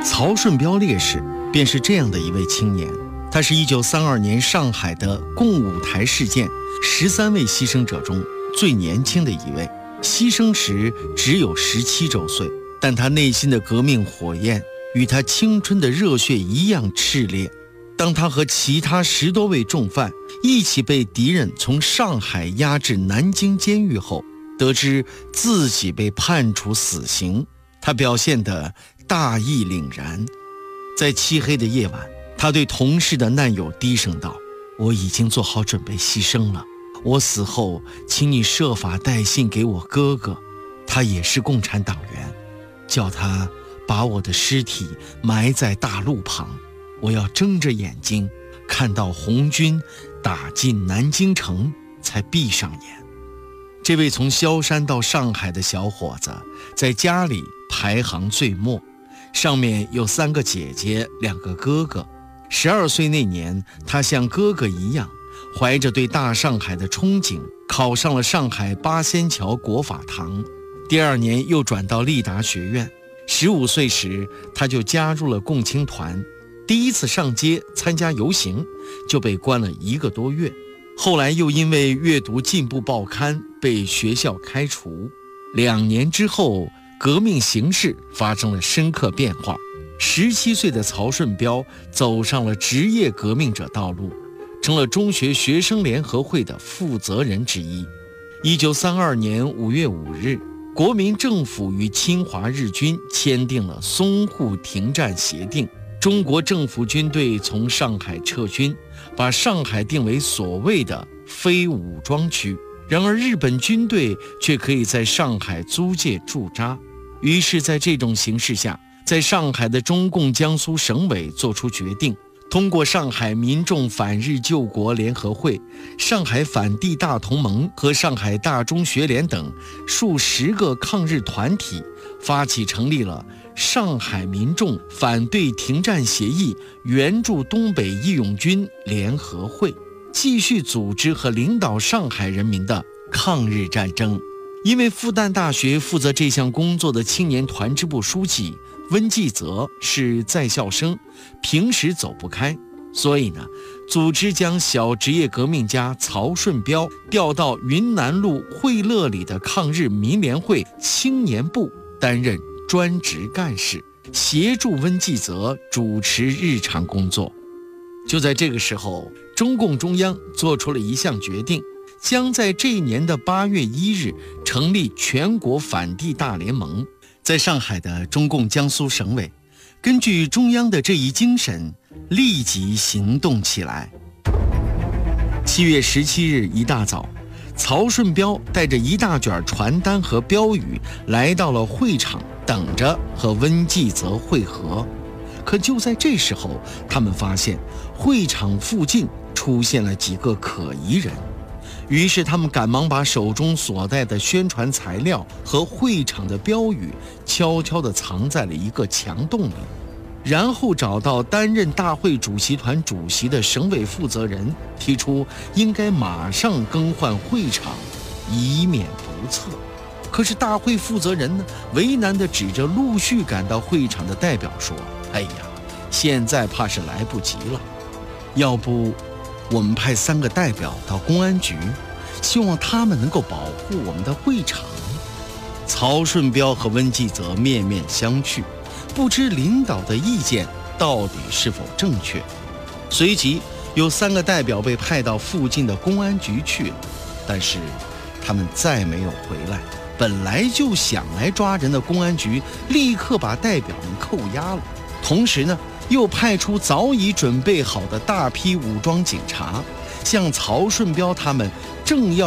曹顺标烈士便是这样的一位青年，他是1932年上海的共舞台事件13位牺牲者中最年轻的一位，牺牲时只有17周岁，但他内心的革命火焰与他青春的热血一样炽烈。当他和其他10多位重犯一起被敌人从上海押至南京监狱后，得知自己被判处死刑，他表现得大义凛然。在漆黑的夜晚，他对同事的难友低声道：我已经做好准备牺牲了，我死后请你设法带信给我哥哥，他也是共产党员，叫他把我的尸体埋在大路旁，我要睁着眼睛看到红军打进南京城才闭上眼。这位从萧山到上海的小伙子在家里排行最末，上面有3个姐姐2个哥哥。12岁那年，他像哥哥一样怀着对大上海的憧憬，考上了上海八仙桥国法堂。第2年又转到立达学院。15岁时，他就加入了共青团。第一次上街参加游行，就被关了1个多月。后来又因为阅读进步报刊被学校开除。2年之后，革命形势发生了深刻变化。17岁的曹顺标走上了职业革命者道路，成了中学学生联合会的负责人之一。1932年5月5日，国民政府与侵华日军签订了淞沪停战协定，中国政府军队从上海撤军，把上海定为所谓的非武装区。然而日本军队却可以在上海租界驻扎。于是在这种形势下，在上海的中共江苏省委作出决定，通过上海民众反日救国联合会、上海反帝大同盟和上海大中学联等数10个抗日团体，发起成立了上海民众反对停战协议援助东北义勇军联合会，继续组织和领导上海人民的抗日战争。因为复旦大学负责这项工作的青年团支部书记温继泽是在校生，平时走不开，所以呢，组织将小职业革命家曹顺标调到云南路惠乐里的抗日民联会青年部担任专职干事，协助温继泽主持日常工作。就在这个时候，中共中央做出了一项决定，将在这一年的8月1日成立全国反帝大联盟。在上海的中共江苏省委，根据中央的这一精神，立即行动起来。7月17日一大早，曹顺标带着一大卷传单和标语来到了会场，等着和温继泽会合。可就在这时候，他们发现会场附近出现了几个可疑人，于是他们赶忙把手中所带的宣传材料和会场的标语悄悄地藏在了一个墙洞里，然后找到担任大会主席团主席的省委负责人，提出应该马上更换会场，以免不测。可是大会负责人呢，为难地指着陆续赶到会场的代表说：哎呀，现在怕是来不及了，要不我们派3个代表到公安局，希望他们能够保护我们的会场。曹顺标和温继泽面面相觑，不知领导的意见到底是否正确。随即有3个代表被派到附近的公安局去了，但是他们再没有回来。本来就想来抓人的公安局立刻把代表们扣押了，同时呢，又派出早已准备好的大批武装警察，向曹顺标他们正要